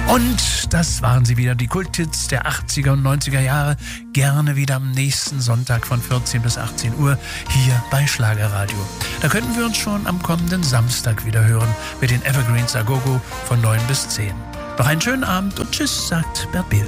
Und das waren sie wieder, die Kulthits der 80er und 90er Jahre. Gerne wieder am nächsten Sonntag von 14 bis 18 Uhr hier bei Schlagerradio. Da könnten wir uns schon am kommenden Samstag wieder hören mit den Evergreens Agogo von 9 bis 10. Noch einen schönen Abend und tschüss, sagt Bert Behl.